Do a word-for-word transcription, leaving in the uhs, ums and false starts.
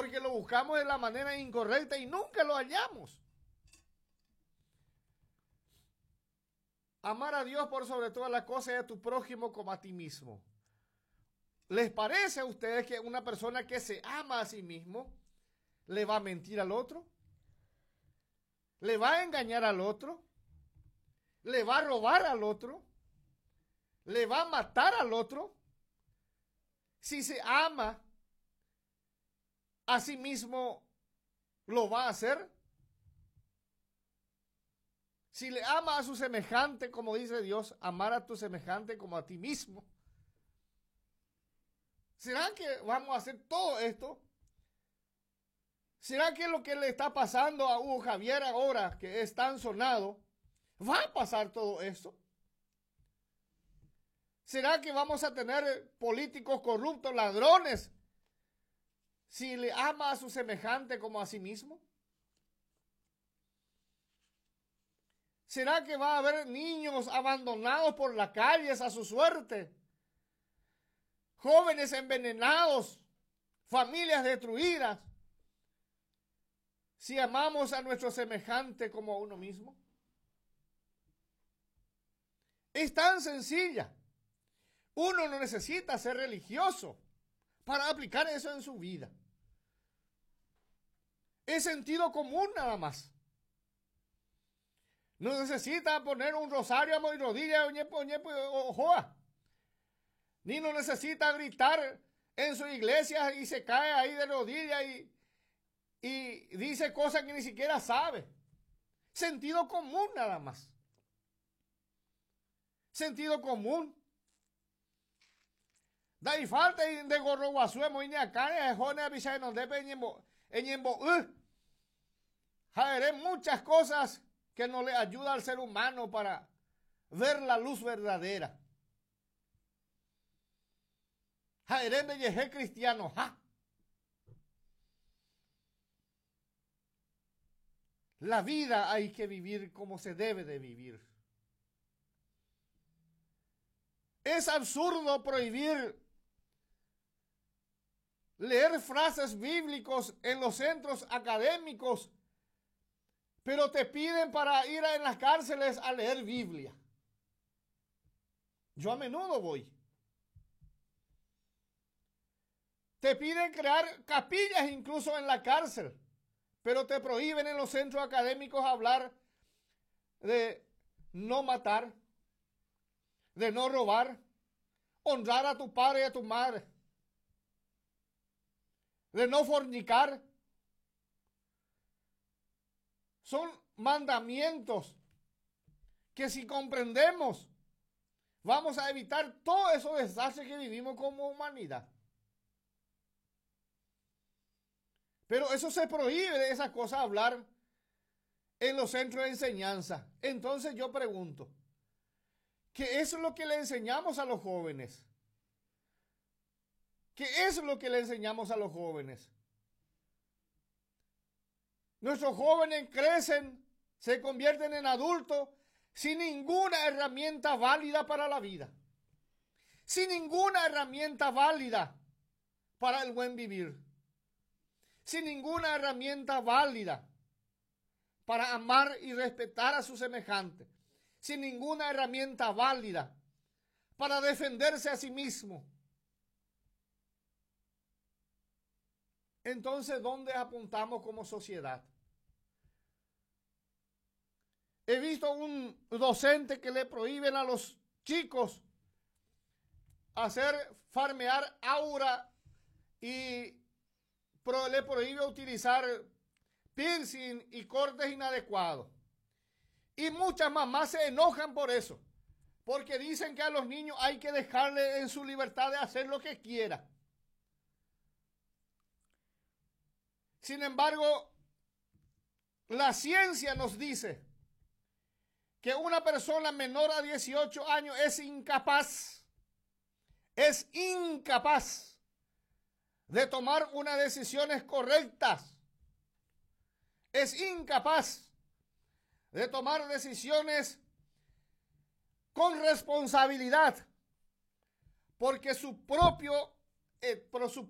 porque lo buscamos de la manera incorrecta y nunca lo hallamos. Amar a Dios por sobre todas las cosas y a tu prójimo como a ti mismo. ¿Les parece a ustedes que una persona que se ama a sí mismo le va a mentir al otro? ¿Le va a engañar al otro? ¿Le va a robar al otro? ¿Le va a matar al otro? Si se ama a sí mismo, ¿lo va a hacer? Si le ama a su semejante, como dice Dios, amar a tu semejante como a ti mismo. ¿Será que vamos a hacer todo esto? ¿Será que lo que le está pasando a Hugo Javier ahora, que es tan sonado, va a pasar todo esto? ¿Será que vamos a tener políticos corruptos, ladrones, si le ama a su semejante como a sí mismo? ¿Será que va a haber niños abandonados por las calles a su suerte? Jóvenes envenenados, familias destruidas, si amamos a nuestro semejante como a uno mismo. Es tan sencilla. Uno no necesita ser religioso para aplicar eso en su vida. Es sentido común nada más. No necesita poner un rosario a rodilla o joa. Ni no necesita gritar en su iglesia y se cae ahí de rodillas y, y dice cosas que ni siquiera sabe. Sentido común nada más. Sentido común. Da y falta de gorro guasuemo y ni acá, jone avisar no debe en yembo. Hay muchas cosas que no le ayuda al ser humano para ver la luz verdadera. Jaerem de yeje cristiano, ja. La vida hay que vivir como se debe de vivir. Es absurdo prohibir leer frases bíblicos en los centros académicos, pero te piden para ir en las cárceles a leer Biblia. Yo a menudo voy. Te piden crear capillas incluso en la cárcel, pero te prohíben en los centros académicos hablar de no matar, de no robar, honrar a tu padre y a tu madre, de no fornicar. Son mandamientos que si comprendemos, vamos a evitar todos esos desastres que vivimos como humanidad. Pero eso se prohíbe de esas cosas hablar en los centros de enseñanza. Entonces yo pregunto, ¿qué es lo que le enseñamos a los jóvenes? ¿Qué es lo que le enseñamos a los jóvenes? Nuestros jóvenes crecen, se convierten en adultos sin ninguna herramienta válida para la vida. Sin ninguna herramienta válida para el buen vivir. Sin ninguna herramienta válida para amar y respetar a su semejante. Sin ninguna herramienta válida para defenderse a sí mismo. Entonces, ¿dónde apuntamos como sociedad? He visto un docente que le prohíben a los chicos hacer farmear aura y pro, le prohíbe utilizar piercing y cortes inadecuados. Y muchas mamás se enojan por eso, porque dicen que a los niños hay que dejarle en su libertad de hacer lo que quiera. Sin embargo, la ciencia nos dice que una persona menor a dieciocho años es incapaz, es incapaz de tomar unas decisiones correctas, es incapaz de tomar decisiones con responsabilidad, porque su propio, eh, su